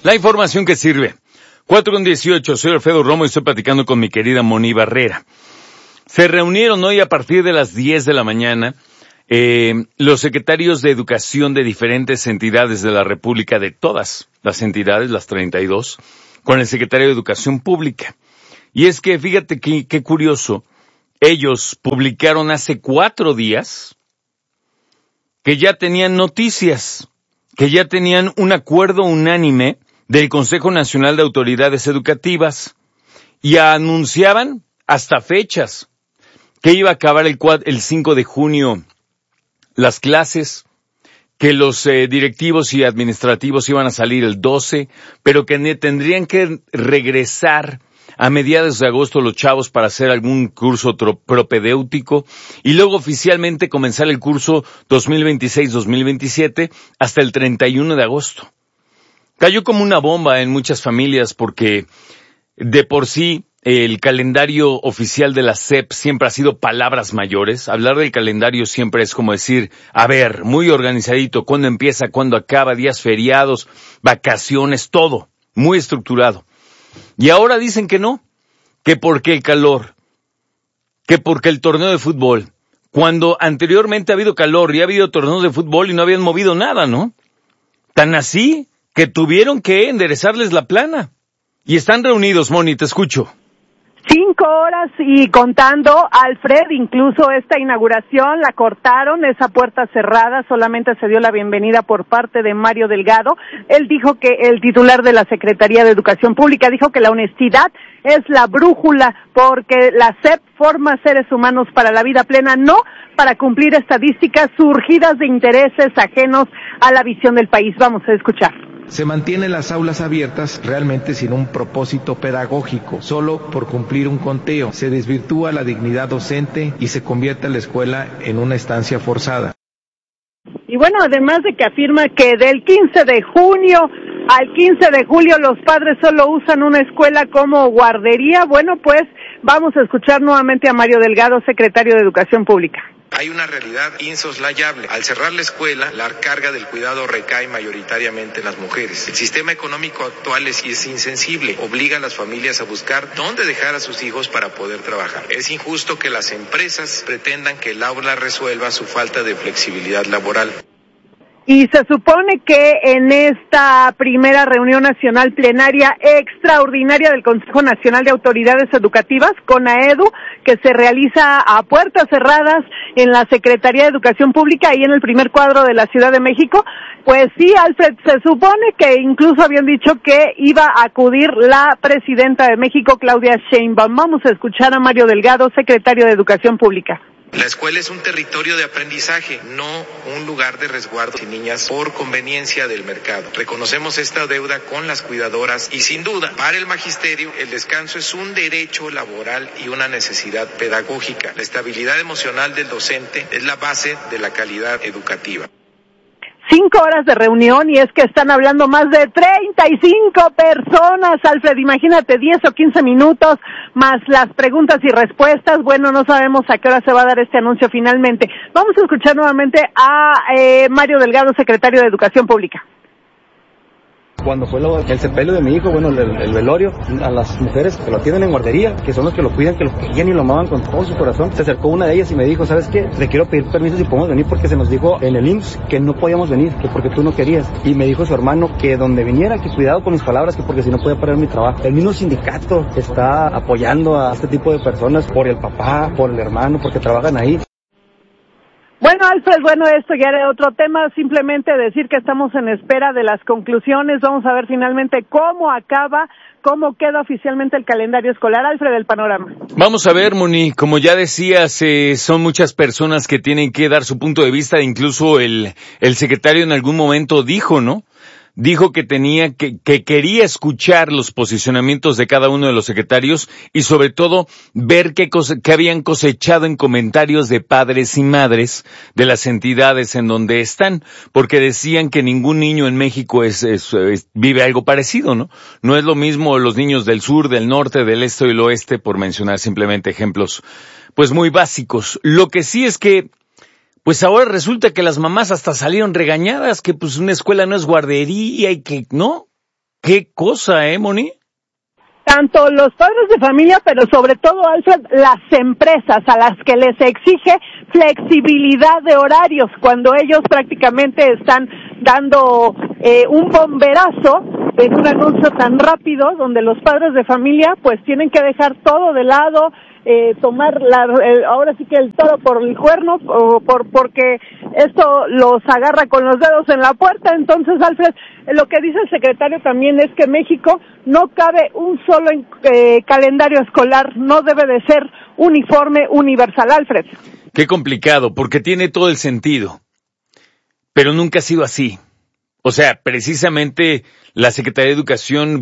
La información que sirve. 4:18, soy Alfredo Romo y estoy platicando con mi querida Moni Barrera. Se reunieron hoy a partir de las 10 de la mañana los secretarios de educación de diferentes entidades de la República, de todas las entidades, las 32, con el secretario de Educación Pública. Y es que fíjate qué curioso, ellos publicaron hace 4 días que ya tenían noticias, que ya tenían un acuerdo unánime del Consejo Nacional de Autoridades Educativas y anunciaban hasta fechas, que iba a acabar el 5 de junio las clases, que los directivos y administrativos iban a salir el 12, pero que tendrían que regresar a mediados de agosto los chavos para hacer algún curso propedéutico y luego oficialmente comenzar el curso 2026-2027 hasta el 31 de agosto. Cayó como una bomba en muchas familias porque de por sí el calendario oficial de la SEP siempre ha sido palabras mayores. Hablar del calendario siempre es como decir, a ver, muy organizadito, cuándo empieza, cuándo acaba, días feriados, vacaciones, todo, muy estructurado. Y ahora dicen que no, que porque el calor, que porque el torneo de fútbol, cuando anteriormente ha habido calor y ha habido torneos de fútbol y no habían movido nada, ¿no? Tan así que tuvieron que enderezarles la plana. Y están reunidos, Moni, te escucho. 5 horas y contando, Alfred, incluso esta inauguración la cortaron, esa puerta cerrada, solamente se dio la bienvenida por parte de Mario Delgado. Él dijo que el titular de la Secretaría de Educación Pública dijo que la honestidad es la brújula, porque la SEP forma seres humanos para la vida plena, no para cumplir estadísticas surgidas de intereses ajenos a la visión del país. Vamos a escuchar. Se mantienen las aulas abiertas realmente sin un propósito pedagógico, solo por cumplir un conteo. Se desvirtúa la dignidad docente y se convierte la escuela en una estancia forzada. Y bueno, además de que afirma que del 15 de junio al 15 de julio los padres solo usan una escuela como guardería, bueno, pues vamos a escuchar nuevamente a Mario Delgado, secretario de Educación Pública. Hay una realidad insoslayable. Al cerrar la escuela, la carga del cuidado recae mayoritariamente en las mujeres. El sistema económico actual es insensible. Obliga a las familias a buscar dónde dejar a sus hijos para poder trabajar. Es injusto que las empresas pretendan que el aula resuelva su falta de flexibilidad laboral. Y se supone que en esta primera reunión nacional plenaria extraordinaria del Consejo Nacional de Autoridades Educativas, CONAEDU, que se realiza a puertas cerradas en la Secretaría de Educación Pública y en el primer cuadro de la Ciudad de México, pues sí, Alfred, se supone que incluso habían dicho que iba a acudir la presidenta de México, Claudia Sheinbaum. Vamos a escuchar a Mario Delgado, secretario de Educación Pública. La escuela es un territorio de aprendizaje, no un lugar de resguardo de niñas por conveniencia del mercado. Reconocemos esta deuda con las cuidadoras y sin duda, para el magisterio, el descanso es un derecho laboral y una necesidad pedagógica. La estabilidad emocional del docente es la base de la calidad educativa. 5 horas de reunión y es que están hablando más de 35 personas, Alfred, imagínate 10 o 15 minutos más las preguntas y respuestas. Bueno, no sabemos a qué hora se va a dar este anuncio finalmente. Vamos a escuchar nuevamente a Mario Delgado, secretario de Educación Pública. Cuando fue el sepelio de mi hijo, bueno, el velorio, a las mujeres que lo tienen en guardería, que son los que lo cuidan, que lo querían y lo amaban con todo su corazón, se acercó una de ellas y me dijo, ¿sabes qué? Le quiero pedir permiso si podemos venir porque se nos dijo en el IMSS que no podíamos venir, que porque tú no querías. Y me dijo su hermano que donde viniera, que cuidado con mis palabras, que porque si no podía perder mi trabajo. El mismo sindicato está apoyando a este tipo de personas por el papá, por el hermano, porque trabajan ahí. Bueno, Alfred, esto ya era otro tema, simplemente decir que estamos en espera de las conclusiones, vamos a ver finalmente cómo queda oficialmente el calendario escolar. Alfred, el panorama. Vamos a ver, Moni, como ya decías, son muchas personas que tienen que dar su punto de vista, incluso el secretario en algún momento dijo, ¿no? Dijo que quería escuchar los posicionamientos de cada uno de los secretarios y sobre todo ver qué habían cosechado en comentarios de padres y madres de las entidades en donde están, porque decían que ningún niño en México vive algo parecido, ¿no? No es lo mismo los niños del sur, del norte, del este y el oeste, por mencionar simplemente ejemplos, pues muy básicos. Lo que sí es que pues ahora resulta que las mamás hasta salieron regañadas, que pues una escuela no es guardería y que, ¿no? qué cosa, Moni. Tanto los padres de familia, pero sobre todo, Alfred, las empresas a las que les exige flexibilidad de horarios cuando ellos prácticamente están dando un bomberazo en un anuncio tan rápido donde los padres de familia pues tienen que dejar todo de lado, tomar ahora sí que el toro por el cuerno, porque esto los agarra con los dedos en la puerta. Entonces, Alfred, lo que dice el secretario también es que México no cabe un solo calendario escolar, no debe de ser uniforme, universal, Alfred. Qué complicado, porque tiene todo el sentido, pero nunca ha sido así. O sea, precisamente la Secretaría de Educación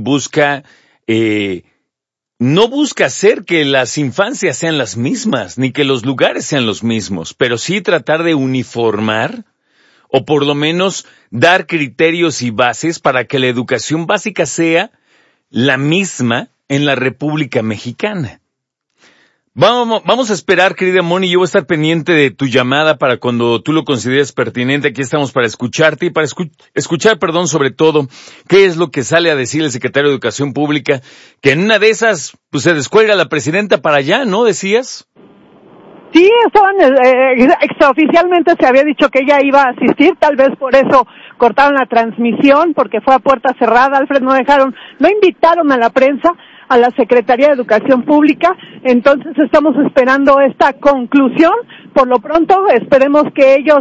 no busca hacer que las infancias sean las mismas, ni que los lugares sean los mismos, pero sí tratar de uniformar, o por lo menos dar criterios y bases para que la educación básica sea la misma en la República Mexicana. Vamos a esperar, querida Moni, yo voy a estar pendiente de tu llamada para cuando tú lo consideres pertinente. Aquí estamos para escucharte y para escuchar, sobre todo, qué es lo que sale a decir el secretario de Educación Pública, que en una de esas, pues se descuelga la presidenta para allá, ¿no? ¿Decías? Sí, extraoficialmente se había dicho que ella iba a asistir, tal vez por eso cortaron la transmisión, porque fue a puerta cerrada, Alfred, no invitaron a la prensa, a la Secretaría de Educación Pública. Entonces estamos esperando esta conclusión. Por lo pronto esperemos que ellos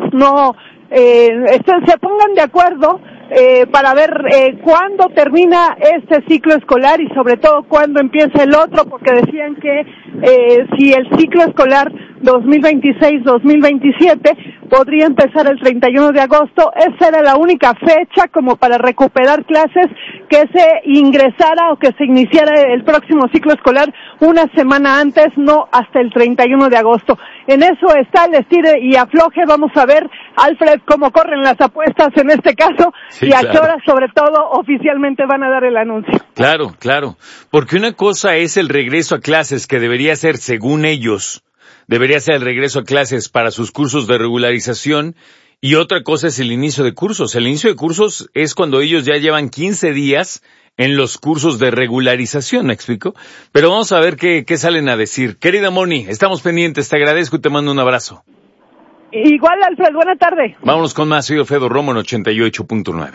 se pongan de acuerdo para ver cuándo termina este ciclo escolar y sobre todo cuándo empieza el otro, porque decían que si el ciclo escolar 2026-2027 podría empezar el 31 de agosto, esa era la única fecha como para recuperar clases, que se ingresara o que se iniciara el próximo ciclo escolar una semana antes, no hasta el 31 de agosto. En eso está el estire y afloje. Vamos a ver, Alfred, cómo corren las apuestas en este caso, sí, y a qué hora, sobre todo, oficialmente van a dar el anuncio. Claro, porque una cosa es el regreso a clases, que debería ser, según ellos, debería ser el regreso a clases para sus cursos de regularización, y otra cosa es el inicio de cursos. El inicio de cursos es cuando ellos ya llevan 15 días en los cursos de regularización, ¿me explico? Pero vamos a ver qué salen a decir. Querida Moni, estamos pendientes, te agradezco y te mando un abrazo. Igual, Alfred, buena tarde. Vámonos con más, soy Alfredo Romo en 88.9.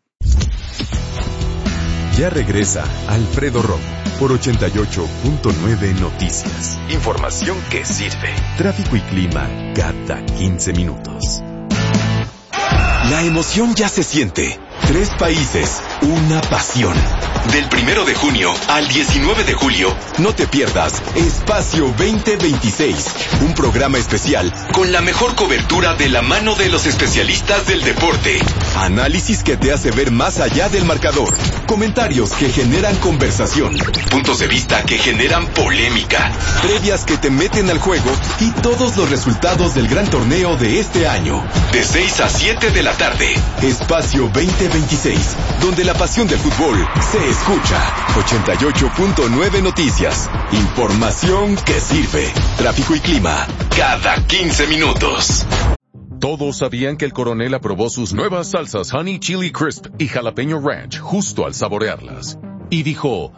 Ya regresa Alfredo Romo por 88.9 Noticias. Información que sirve. Tráfico y clima cada 15 minutos. La emoción ya se siente. 3 países, una pasión. Del 1 de junio al 19 de julio, no te pierdas Espacio 2026, un programa especial con la mejor cobertura de la mano de los especialistas del deporte. Análisis que te hace ver más allá del marcador, comentarios que generan conversación, puntos de vista que generan polémica, previas que te meten al juego y todos los resultados del gran torneo de este año. De 6 a 7 de la tarde, Espacio 2026, donde la pasión del fútbol se escucha. 88.9 Noticias. Información que sirve. Tráfico y clima cada 15 minutos. Todos sabían que el coronel aprobó sus nuevas salsas Honey Chili Crisp y Jalapeño Ranch justo al saborearlas. Y dijo,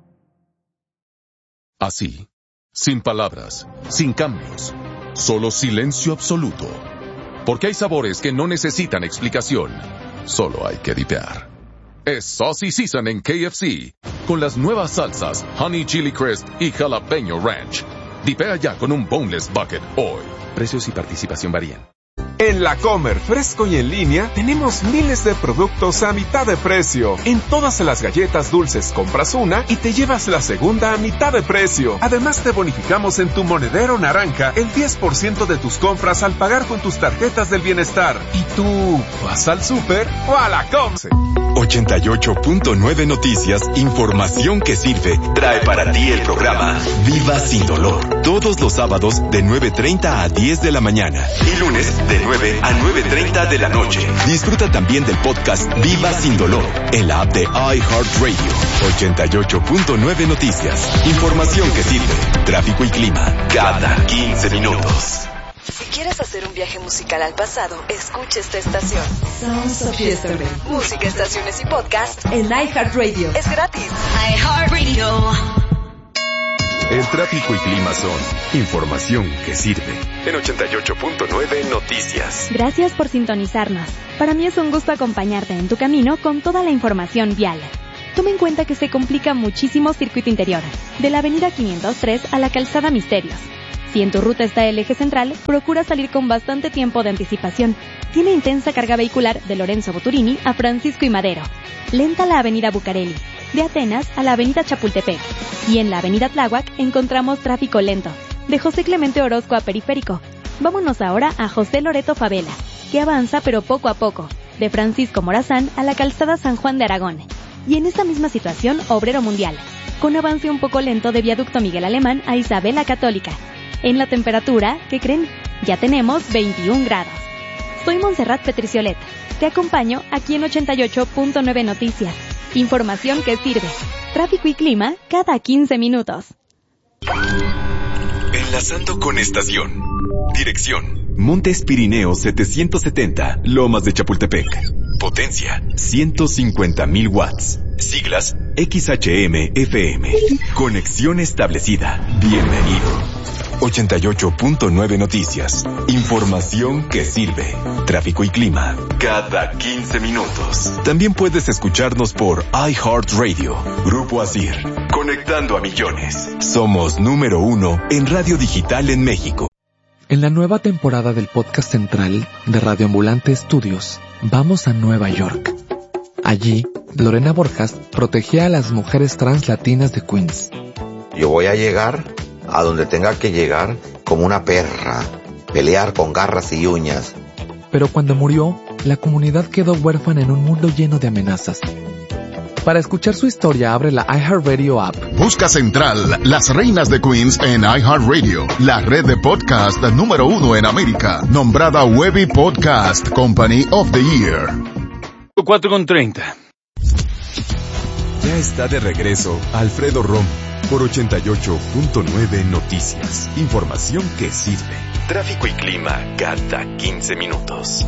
así, sin palabras, sin cambios, solo silencio absoluto. Porque hay sabores que no necesitan explicación, solo hay que dipear. Es Saucy Season en KFC, con las nuevas salsas Honey Chili Crisp y Jalapeño Ranch. Dipea ya con un Boneless Bucket hoy. Precios y participación varían. En La Comer, fresco y en línea, tenemos miles de productos a mitad de precio. En todas las galletas dulces compras una y te llevas la segunda a mitad de precio. Además te bonificamos en tu monedero naranja el 10% de tus compras al pagar con tus tarjetas del bienestar. ¿Y tú vas al súper o a La Comer? 88.9 Noticias, información que sirve, trae para ti el programa Viva Sin Dolor. Todos los sábados de 9:30 a 10 de la mañana y lunes de 9 a 9:30 de la noche. Disfruta también del podcast Viva Sin Dolor en la app de iHeartRadio. 88.9 Noticias, información que sirve, tráfico y clima cada 15 minutos. Si quieres hacer un viaje musical al pasado, escucha esta estación. Sounds of Yesterday. Música, estaciones y podcast en iHeartRadio. Es gratis. iHeartRadio. El tráfico y clima son información que sirve. En 88.9 Noticias. Gracias por sintonizarnos. Para mí es un gusto acompañarte en tu camino con toda la información vial. Toma en cuenta que se complica muchísimo circuito interior, de la avenida 503 a la calzada Misterios. Si en tu ruta está el eje central, procura salir con bastante tiempo de anticipación. Tiene intensa carga vehicular de Lorenzo Boturini a Francisco y Madero. Lenta la avenida Bucareli, de Atenas a la avenida Chapultepec. Y en la avenida Tláhuac encontramos tráfico lento, de José Clemente Orozco a Periférico. Vámonos ahora a José Loreto Favela, que avanza pero poco a poco, de Francisco Morazán a la calzada San Juan de Aragón. Y en esta misma situación, Obrero Mundial, con avance un poco lento de Viaducto Miguel Alemán a Isabel la Católica. En la temperatura, ¿qué creen? Ya tenemos 21 grados. Soy Montserrat Petriciolet. Te acompaño aquí en 88.9 Noticias. Información que sirve. Tráfico y clima cada 15 minutos. Enlazando con estación. Dirección: Montes Pirineos 770, Lomas de Chapultepec. Potencia: 150,000 watts. Siglas: XHM-FM. Conexión establecida. Bienvenido. 88.9 Noticias. Información que sirve. Tráfico y clima cada 15 minutos. También puedes escucharnos por iHeartRadio. Grupo Asir. Conectando a millones. Somos número 1 en radio digital en México. En la nueva temporada del podcast central de Radio Ambulante Studios, vamos a Nueva York. Allí, Lorena Borjas protegía a las mujeres trans latinas de Queens. Yo voy a llegar a donde tenga que llegar como una perra, pelear con garras y uñas. Pero cuando murió, la comunidad quedó huérfana en un mundo lleno de amenazas. Para escuchar su historia, abre la iHeartRadio app. Busca Central, las reinas de Queens en iHeartRadio, la red de podcast número 1 en América, nombrada Webby Podcast Company of the Year. 4:30. Ya está de regreso Alfredo Romo por 88.9 Noticias. Información que sirve. Tráfico y clima cada 15 minutos.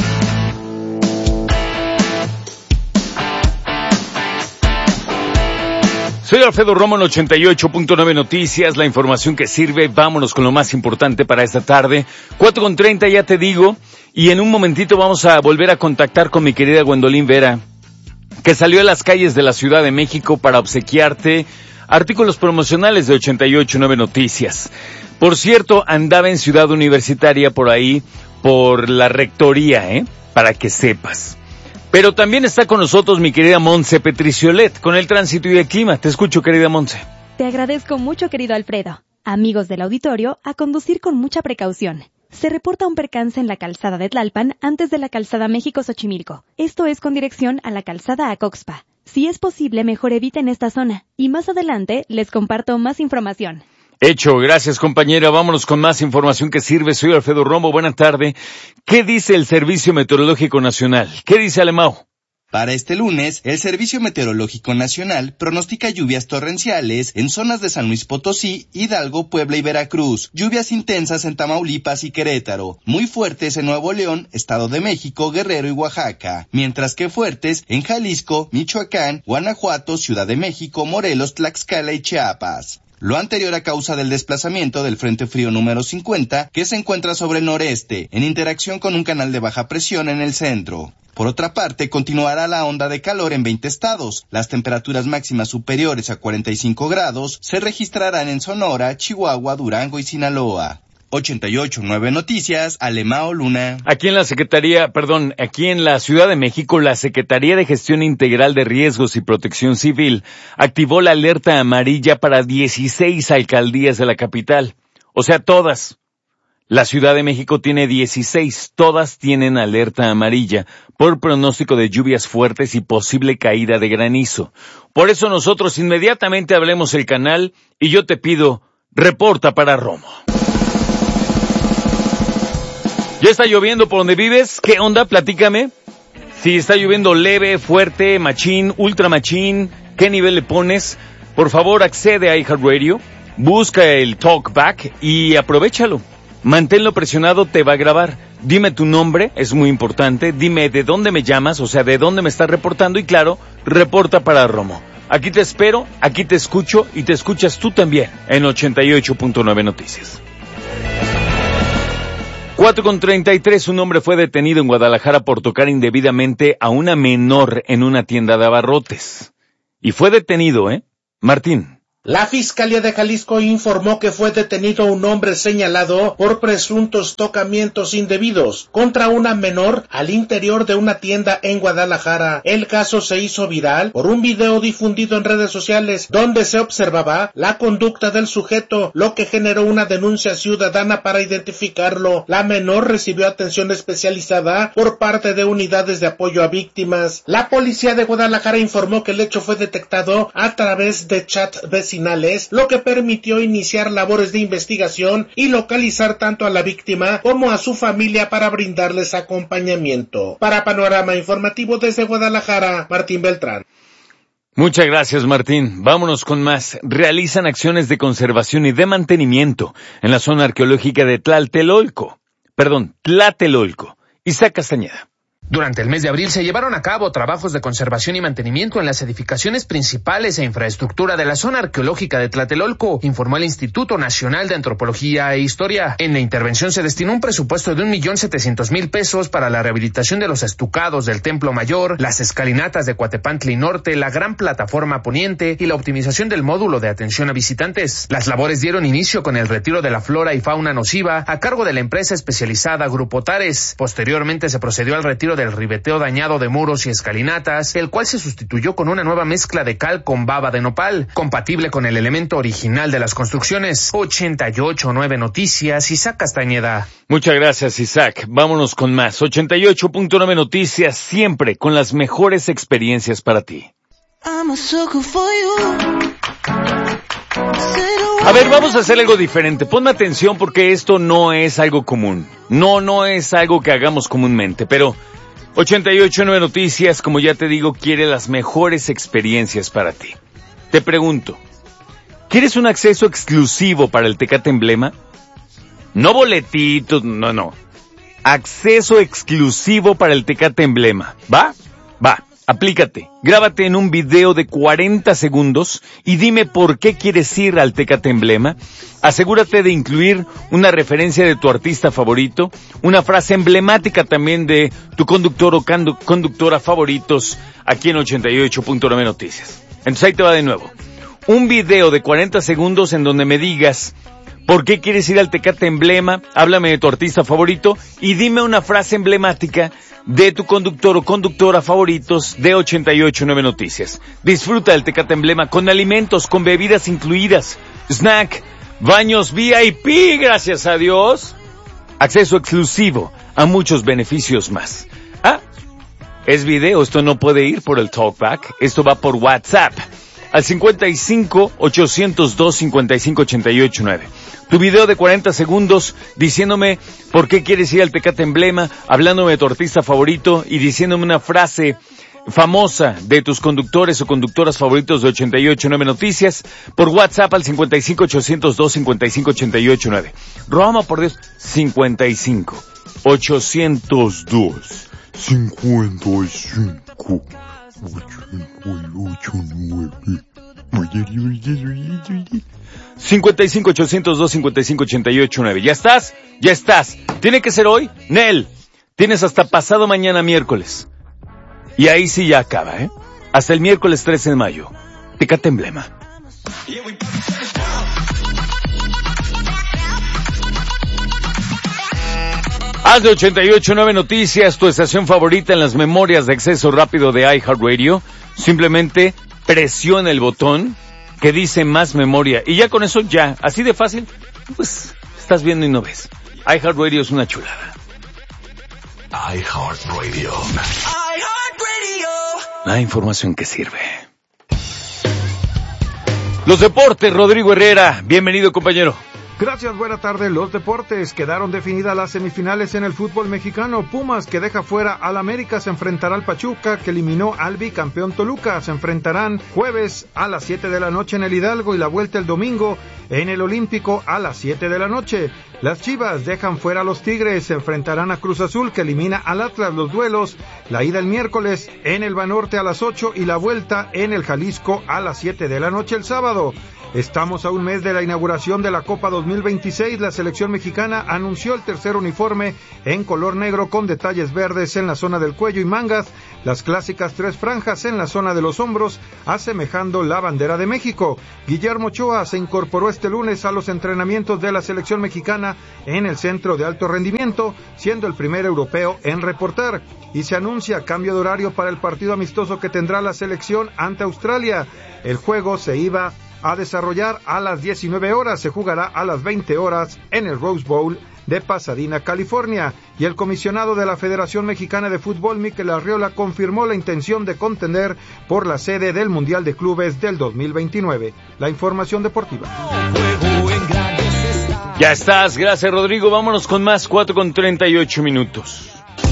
Soy Alfredo Romo en 88.9 Noticias, la información que sirve. Vámonos con lo más importante para esta tarde. 4:30 ya te digo, y en un momentito vamos a volver a contactar con mi querida Gwendolyn Vera, que salió a las calles de la Ciudad de México para obsequiarte artículos promocionales de 88.9 Noticias. Por cierto, andaba en Ciudad Universitaria por ahí, por la rectoría, para que sepas. Pero también está con nosotros mi querida Montse Petriciolet, con el tránsito y el clima. Te escucho, querida Montse. Te agradezco mucho, querido Alfredo. Amigos del auditorio, a conducir con mucha precaución. Se reporta un percance en la calzada de Tlalpan antes de la calzada México-Xochimilco. Esto es con dirección a la calzada Acoxpa. Si es posible, mejor eviten esta zona. Y más adelante les comparto más información. Hecho, gracias compañera. Vámonos con más información que sirve. Soy Alfredo Romo, buena tarde. ¿Qué dice el Servicio Meteorológico Nacional? ¿Qué dice Alemão? Para este lunes, el Servicio Meteorológico Nacional pronostica lluvias torrenciales en zonas de San Luis Potosí, Hidalgo, Puebla y Veracruz, lluvias intensas en Tamaulipas y Querétaro, muy fuertes en Nuevo León, Estado de México, Guerrero y Oaxaca, mientras que fuertes en Jalisco, Michoacán, Guanajuato, Ciudad de México, Morelos, Tlaxcala y Chiapas. Lo anterior a causa del desplazamiento del Frente Frío número 50, que se encuentra sobre el noreste, en interacción con un canal de baja presión en el centro. Por otra parte, continuará la onda de calor en 20 estados. Las temperaturas máximas superiores a 45 grados se registrarán en Sonora, Chihuahua, Durango y Sinaloa. 88.9 Noticias, Alemão Luna. Aquí en la Ciudad de México, la Secretaría de Gestión Integral de Riesgos y Protección Civil activó la alerta amarilla para 16 alcaldías de la capital. O sea, todas. La Ciudad de México tiene 16, todas tienen alerta amarilla por pronóstico de lluvias fuertes y posible caída de granizo. Por eso nosotros inmediatamente hablemos el canal y yo te pido, reporta para Romo. ¿Ya está lloviendo por donde vives? ¿Qué onda? Platícame. Si está lloviendo leve, fuerte, machín, ultra machín, ¿qué nivel le pones? Por favor, accede a iHeartRadio, busca el Talkback y aprovéchalo. manténlo presionado, te va a grabar. Dime tu nombre, es muy importante, dime de dónde me llamas, o sea, de dónde me estás reportando y claro, reporta para Romo. Aquí te espero, aquí te escucho y te escuchas tú también en 88.9 Noticias. 4:33, un hombre fue detenido en Guadalajara por tocar indebidamente a una menor en una tienda de abarrotes. Y fue detenido, Martín. La Fiscalía de Jalisco informó que fue detenido un hombre señalado por presuntos tocamientos indebidos contra una menor al interior de una tienda en Guadalajara. El caso se hizo viral por un video difundido en redes sociales donde se observaba la conducta del sujeto, lo que generó una denuncia ciudadana para identificarlo. La menor recibió atención especializada por parte de unidades de apoyo a víctimas. La policía de Guadalajara informó que el hecho fue detectado a través de chat vecinales, lo que permitió iniciar labores de investigación y localizar tanto a la víctima como a su familia para brindarles acompañamiento. Para Panorama Informativo desde Guadalajara, Martín Beltrán. Muchas gracias, Martín. Vámonos con más. Realizan acciones de conservación y de mantenimiento en la zona arqueológica de Tlatelolco. Isaac Castañeda. Durante el mes de abril se llevaron a cabo trabajos de conservación y mantenimiento en las edificaciones principales e infraestructura de la zona arqueológica de Tlatelolco, informó el Instituto Nacional de Antropología e Historia. En la intervención se destinó un presupuesto de 1,700,000 pesos para la rehabilitación de los estucados del Templo Mayor, las escalinatas de Coatepantli Norte, la gran plataforma poniente y la optimización del módulo de atención a visitantes. Las labores dieron inicio con el retiro de la flora y fauna nociva a cargo de la empresa especializada Grupo Tares. Posteriormente se procedió al retiro del ribeteo dañado de muros y escalinatas, el cual se sustituyó con una nueva mezcla de cal con baba de nopal, compatible con el elemento original de las construcciones. 88.9 Noticias, Isaac Castañeda. Muchas gracias, Isaac. Vámonos con más. 88.9 Noticias, siempre con las mejores experiencias para ti. A ver, vamos a hacer algo diferente. Ponme atención porque esto no es algo común. No es algo que hagamos comúnmente, pero 88.9 Noticias, como ya te digo, quiere las mejores experiencias para ti. Te pregunto, ¿quieres un acceso exclusivo para el Tecate Emblema? No boletitos, no. Acceso exclusivo para el Tecate Emblema. ¿Va? Aplícate, grábate en un video de 40 segundos y dime por qué quieres ir al Tecate Emblema. Asegúrate de incluir una referencia de tu artista favorito, una frase emblemática también de tu conductor o conductora favoritos aquí en 88.9 Noticias. Entonces ahí te va de nuevo. Un video de 40 segundos en donde me digas por qué quieres ir al Tecate Emblema, háblame de tu artista favorito y dime una frase emblemática de tu conductor o conductora favoritos de 88.9 Noticias. Disfruta del Tecate Emblema con alimentos, con bebidas incluidas, snack, baños VIP, gracias a Dios, acceso exclusivo a muchos beneficios más. Es video, esto no puede ir por el talkback, esto va por WhatsApp al 55-802-5588-9. Tu video de 40 segundos diciéndome por qué quieres ir al Tecate Emblema, hablándome de tu artista favorito y diciéndome una frase famosa de tus conductores o conductoras favoritos de 88.9 Noticias por WhatsApp al 55-802-5588-9. Roma, por Dios, 55-802-5588-9. 55-802-5588-9. ¿Ya estás. Tiene que ser hoy, Nel. Tienes hasta pasado mañana miércoles. Y ahí sí ya acaba, Hasta el miércoles 13 de mayo. Tecate Emblema. Haz de 88.9 Noticias tu estación favorita en las memorias de acceso rápido de iHeartRadio. Simplemente presiona el botón que dice más memoria y ya con eso ya, así de fácil, pues estás viendo y no ves. iHeartRadio es una chulada. iHeartRadio. La información que sirve. Los deportes, Rodrigo Herrera, bienvenido compañero. Gracias, buena tarde. Los deportes. Quedaron definidas las semifinales en el fútbol mexicano. Pumas, que deja fuera al América, se enfrentará al Pachuca, que eliminó al bicampeón Toluca. Se enfrentarán jueves a las 7 de la noche en el Hidalgo y la vuelta el domingo en el Olímpico a las 7 de la noche. Las Chivas dejan fuera a los Tigres, se enfrentarán a Cruz Azul que elimina al Atlas. Los duelos, la ida el miércoles en el Banorte a las 8 y la vuelta en el Jalisco a las 7 de la noche el sábado. Estamos a un mes de la inauguración de la Copa 2026. La selección mexicana anunció el tercer uniforme en color negro con detalles verdes en la zona del cuello y mangas, las clásicas 3 franjas en la zona de los hombros, asemejando la bandera de México. Guillermo Ochoa se incorporó este lunes a los entrenamientos de la selección mexicana en el centro de alto rendimiento, siendo el primer europeo en reportar. Y se anuncia cambio de horario para el partido amistoso que tendrá la selección ante Australia. El juego se iba a desarrollar a las 19 horas, se jugará a las 20 horas en el Rose Bowl de Pasadena, California. Y el comisionado de la Federación Mexicana de Fútbol, Mikel Arriola, confirmó la intención de contender por la sede del Mundial de Clubes del 2029. La información deportiva. Ya estás, gracias Rodrigo. Vámonos con más, 4:38.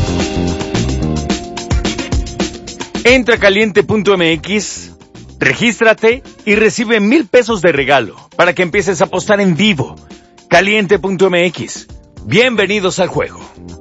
Entra a caliente.mx, regístrate y recibe 1,000 pesos de regalo para que empieces a apostar en vivo. Caliente.mx. Bienvenidos al juego.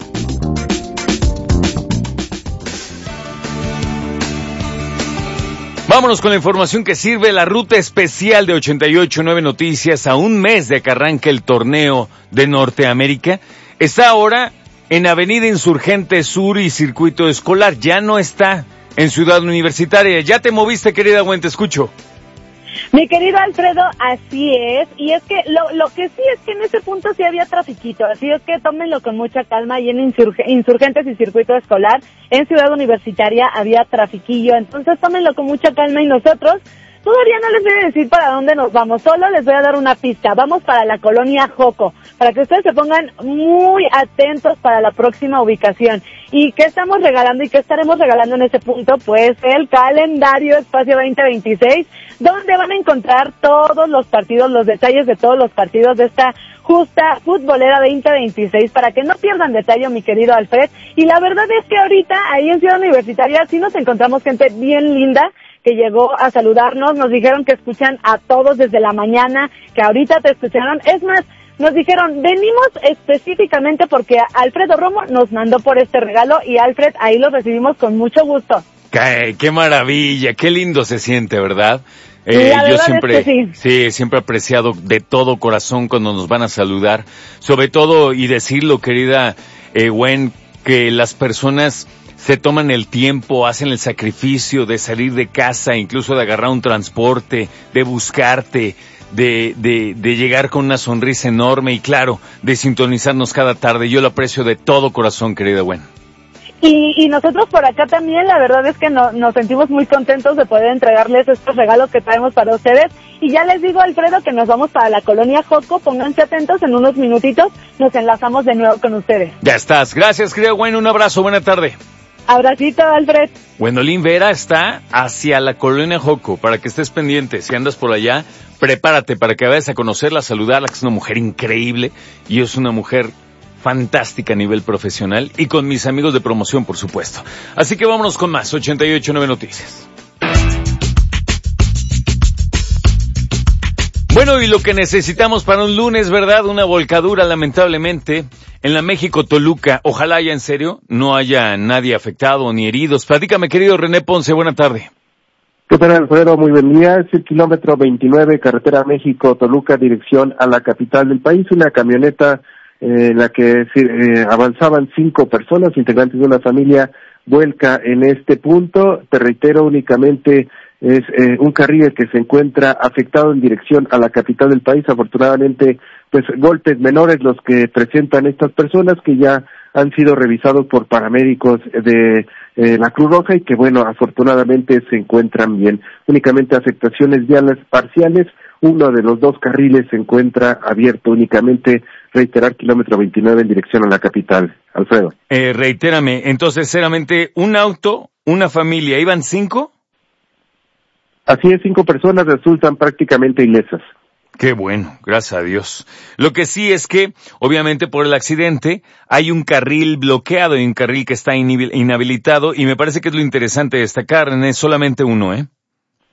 Vámonos con la información que sirve. La ruta especial de 88.9 Noticias, a un mes de que arranque el torneo de Norteamérica, está ahora en Avenida Insurgente Sur y Circuito Escolar. Ya no está en Ciudad Universitaria. Ya te moviste, querida Gwen, te escucho. Mi querido Alfredo, así es, y es que lo que sí es que en ese punto sí había trafiquito, así es que tómenlo con mucha calma. Y en Insurgentes y Circuito Escolar, en Ciudad Universitaria había trafiquillo, entonces tómenlo con mucha calma. Y nosotros todavía no les voy a decir para dónde nos vamos, solo les voy a dar una pista. Vamos para la colonia Joco, para que ustedes se pongan muy atentos para la próxima ubicación. ¿Y qué estamos regalando y qué estaremos regalando en ese punto? Pues el calendario Espacio 2026, donde van a encontrar todos los partidos, los detalles de todos los partidos de esta justa futbolera 2026, para que no pierdan detalle, mi querido Alfred. Y la verdad es que ahorita ahí en Ciudad Universitaria sí nos encontramos gente bien linda que llegó a saludarnos, nos dijeron que escuchan a todos desde la mañana, que ahorita te escucharon. Es más, nos dijeron, venimos específicamente porque Alfredo Romo nos mandó por este regalo, y Alfred, ahí lo recibimos con mucho gusto. ¡Qué maravilla! ¡Qué lindo se siente!, ¿verdad? Yo siempre, siempre he apreciado de todo corazón cuando nos van a saludar, sobre todo, y decirlo, querida Gwen, que las personas se toman el tiempo, hacen el sacrificio de salir de casa, incluso de agarrar un transporte, de buscarte, de llegar con una sonrisa enorme y, claro, de sintonizarnos cada tarde. Yo lo aprecio de todo corazón, querida Gwen. Y nosotros por acá también, la verdad es que nos sentimos muy contentos de poder entregarles estos regalos que traemos para ustedes. Y ya les digo, Alfredo, que nos vamos para la colonia Joco. Pónganse atentos, en unos minutitos nos enlazamos de nuevo con ustedes. Ya estás. Gracias, querida Gwen. Un abrazo. Buena tarde. Abracito, Alfred. Gwendolyn Vera está hacia la colonia Joco, para que estés pendiente. Si andas por allá, prepárate para que vayas a conocerla, a saludarla, que es una mujer increíble y es una mujer fantástica a nivel profesional, y con mis amigos de promoción, por supuesto. Así que vámonos con más 88.9 Noticias. Bueno, y lo que necesitamos para un lunes, ¿verdad? Una volcadura, lamentablemente, en la México-Toluca. Ojalá ya en serio no haya nadie afectado ni heridos. Platícame, querido René Ponce, buena tarde. ¿Qué tal, Alfredo? Muy buen día. Es el kilómetro 29, carretera México-Toluca, dirección a la capital del país. Una camioneta en la que avanzaban 5 personas, integrantes de una familia, vuelca en este punto. Te reitero, únicamente es un carril que se encuentra afectado en dirección a la capital del país. Afortunadamente, pues golpes menores los que presentan estas personas, que ya han sido revisados por paramédicos de la Cruz Roja y que, bueno, afortunadamente se encuentran bien. Únicamente afectaciones viales parciales. Uno de los 2 carriles se encuentra abierto. Únicamente reiterar, kilómetro 29 en dirección a la capital. Alfredo. Reitérame, entonces, sinceramente, un auto, una familia, ¿iban 5? Así es, 5 personas resultan prácticamente ilesas. Qué bueno, gracias a Dios. Lo que sí es que, obviamente, por el accidente, hay un carril bloqueado y un carril que está inhabilitado, y me parece que es lo interesante destacar, es solamente uno, ¿eh?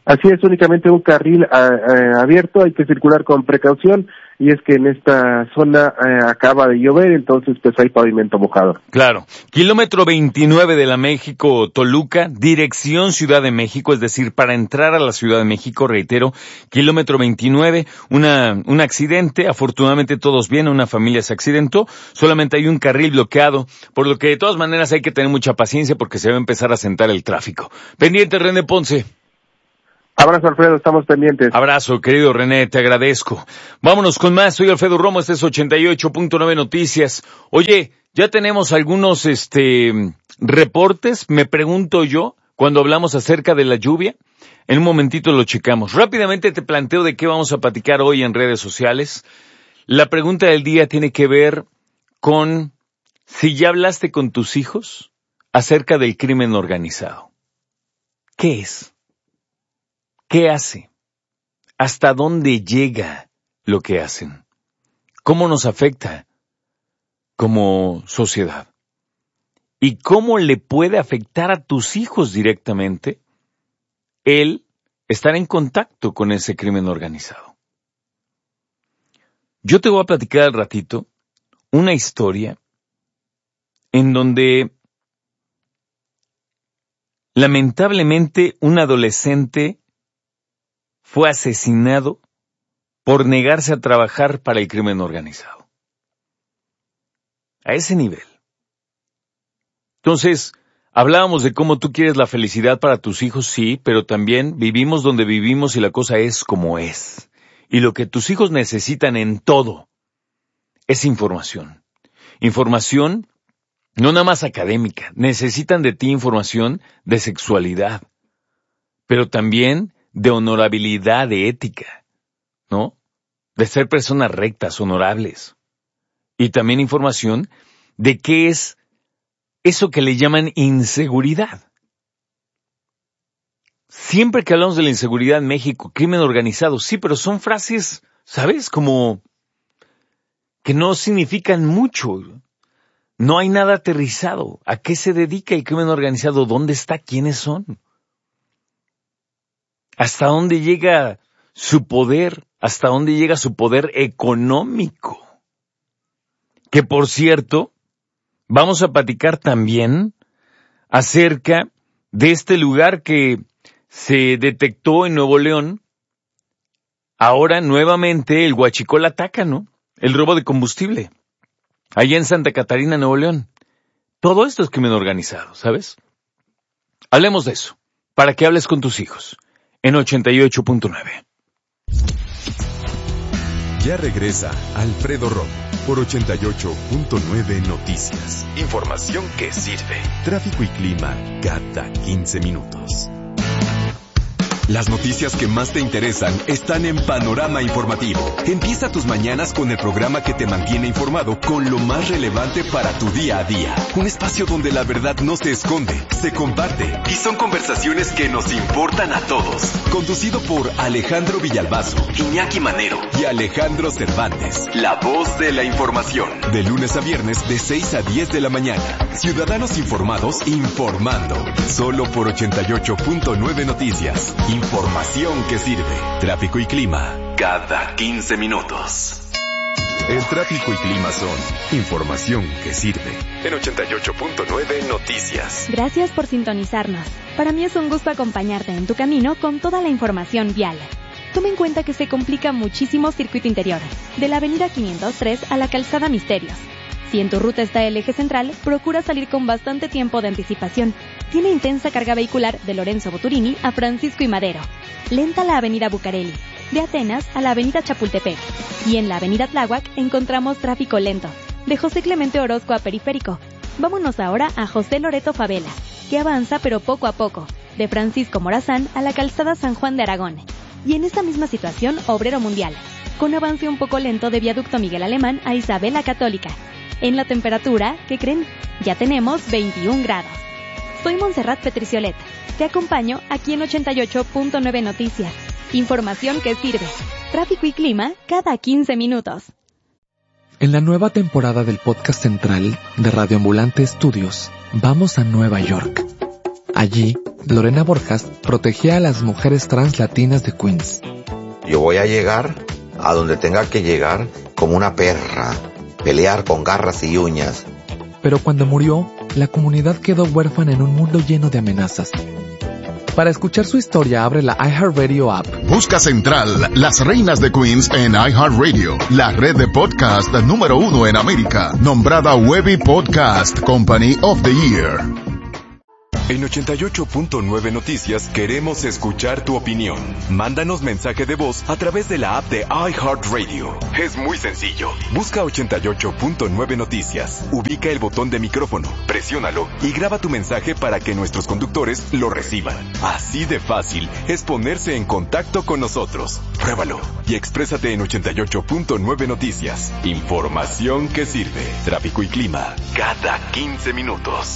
Así es, únicamente un carril abierto, hay que circular con precaución, y es que en esta zona acaba de llover, entonces pues hay pavimento mojado. Claro. Kilómetro 29 de la México-Toluca, dirección Ciudad de México, es decir, para entrar a la Ciudad de México, reitero, kilómetro 29, un accidente, afortunadamente todos bien, una familia se accidentó, solamente hay un carril bloqueado, por lo que de todas maneras hay que tener mucha paciencia porque se va a empezar a sentar el tráfico. Pendiente, René Ponce. Abrazo, Alfredo, estamos pendientes. Abrazo, querido René, te agradezco. Vámonos con más, soy Alfredo Romo, este es 88.9 Noticias. Oye, ya tenemos algunos reportes, me pregunto yo, cuando hablamos acerca de la lluvia. En un momentito lo checamos. Rápidamente te planteo de qué vamos a platicar hoy en redes sociales. La pregunta del día tiene que ver con si ya hablaste con tus hijos acerca del crimen organizado. ¿Qué es? ¿Qué hace? ¿Hasta dónde llega lo que hacen? ¿Cómo nos afecta como sociedad? ¿Y cómo le puede afectar a tus hijos directamente el estar en contacto con ese crimen organizado? Yo te voy a platicar al ratito una historia en donde lamentablemente un adolescente fue asesinado por negarse a trabajar para el crimen organizado. A ese nivel. Entonces, hablábamos de cómo tú quieres la felicidad para tus hijos, sí, pero también vivimos donde vivimos y la cosa es como es. Y lo que tus hijos necesitan en todo es información. Información no nada más académica, necesitan de ti información de sexualidad, pero también de honorabilidad, de ética, ¿no? De ser personas rectas, honorables. Y también información de qué es eso que le llaman inseguridad. Siempre que hablamos de la inseguridad en México, crimen organizado, sí, pero son frases, ¿sabes? Como que no significan mucho. No hay nada aterrizado. ¿A qué se dedica el crimen organizado? ¿Dónde está? ¿Quiénes son? ¿Hasta dónde llega su poder? ¿Hasta dónde llega su poder económico? Que por cierto, vamos a platicar también acerca de este lugar que se detectó en Nuevo León. Ahora nuevamente el huachicol ataca, ¿no? El robo de combustible. Allá en Santa Catarina, Nuevo León. Todo esto es crimen organizado, ¿sabes? Hablemos de eso, para que hables con tus hijos. En 88.9. Ya regresa Alfredo Romo por 88.9 Noticias. Información que sirve. Tráfico y clima cada 15 minutos. Las noticias que más te interesan están en Panorama Informativo. Empieza tus mañanas con el programa que te mantiene informado con lo más relevante para tu día a día. Un espacio donde la verdad no se esconde, se comparte y son conversaciones que nos importan a todos. Conducido por Alejandro Villalbazo, Iñaki Manero y Alejandro Cervantes. La voz de la información. De lunes a viernes de 6 a 10 de la mañana. Ciudadanos informados informando. Solo por 88.9 Noticias. Información que sirve. Tráfico y clima cada 15 minutos. El tráfico y clima son información que sirve. En 88.9 Noticias. Gracias por sintonizarnos. Para mí es un gusto acompañarte en tu camino con toda la información vial. Toma en cuenta que se complica muchísimo circuito interior, de la avenida 503 a la calzada Misterios. Si en tu ruta está el eje central, procura salir con bastante tiempo de anticipación. Tiene intensa carga vehicular de Lorenzo Boturini a Francisco y Madero. Lenta la avenida Bucareli, de Atenas a la avenida Chapultepec. Y en la avenida Tláhuac encontramos tráfico lento, de José Clemente Orozco a Periférico. Vámonos ahora a José Loreto Favela, que avanza pero poco a poco, de Francisco Morazán a la calzada San Juan de Aragón. Y en esta misma situación, Obrero Mundial, con avance un poco lento de viaducto Miguel Alemán a Isabel la Católica. En la temperatura, ¿qué creen? Ya tenemos 21 grados. Soy Montserrat Petriciolet. Te acompaño aquí en 88.9 Noticias. Información que sirve. Tráfico y clima cada 15 minutos. En la nueva temporada del podcast central de Radio Ambulante Estudios, vamos a Nueva York. Allí, Lorena Borjas protegía a las mujeres trans latinas de Queens. Yo voy a llegar a donde tenga que llegar como una perra, pelear con garras y uñas. Pero cuando murió, la comunidad quedó huérfana en un mundo lleno de amenazas. Para escuchar su historia, abre la iHeartRadio app. Busca Central, Las Reinas de Queens en iHeartRadio, la red de podcast número 1 en América, nombrada Webby Podcast Company of the Year. En 88.9 Noticias queremos escuchar tu opinión. Mándanos mensaje de voz a través de la app de iHeartRadio. Es muy sencillo. Busca 88.9 Noticias. Ubica el botón de micrófono, presiónalo y graba tu mensaje para que nuestros conductores lo reciban. Así de fácil es ponerse en contacto con nosotros. Pruébalo y exprésate en 88.9 Noticias. Información que sirve. Tráfico y clima cada 15 minutos.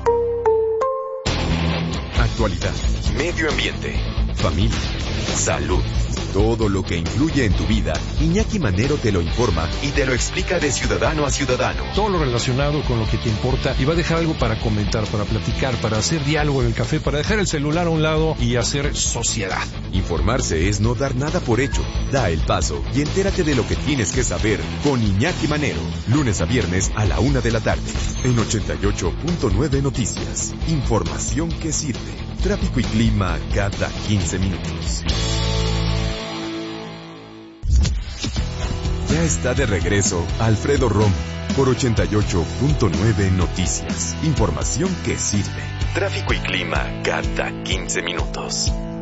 Actualidad, medio ambiente, familia, salud. Todo lo que influye en tu vida, Iñaki Manero te lo informa y te lo explica de ciudadano a ciudadano. Todo lo relacionado con lo que te importa y va a dejar algo para comentar, para platicar, para hacer diálogo en el café, para dejar el celular a un lado y hacer sociedad. Informarse es no dar nada por hecho. Da el paso y entérate de lo que tienes que saber con Iñaki Manero. Lunes a viernes a la 1 de la tarde. En 88.9 Noticias. Información que sirve. Tráfico y clima cada 15 minutos. Ya está de regreso Alfredo Romo por 88.9 Noticias. Información que sirve. Tráfico y clima cada 15 minutos.